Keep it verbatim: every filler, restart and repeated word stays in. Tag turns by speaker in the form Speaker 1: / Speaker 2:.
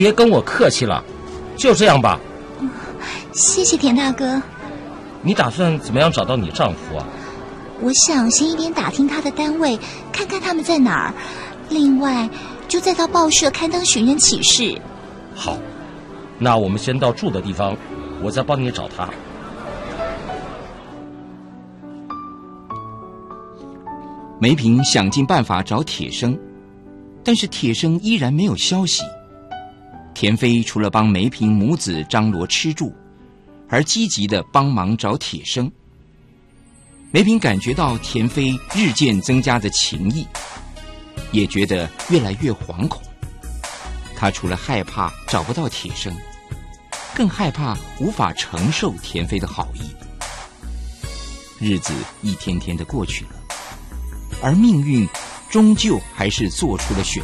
Speaker 1: 别跟我客气了，就这样吧。
Speaker 2: 嗯，谢谢田大哥。
Speaker 1: 你打算怎么样找到你丈夫啊？
Speaker 2: 我想先一边打听他的单位，看看他们在哪儿，另外就再到报社刊登寻人启事。
Speaker 1: 好，那我们先到住的地方，我再帮你找他。
Speaker 3: 梅萍想尽办法找铁生，但是铁生依然没有消息。田飞除了帮梅萍母子张罗吃住，而积极地帮忙找铁生。梅萍感觉到田飞日渐增加的情谊，也觉得越来越惶恐。她除了害怕找不到铁生，更害怕无法承受田飞的好意。日子一天天的过去了，而命运终究还是做出了选择。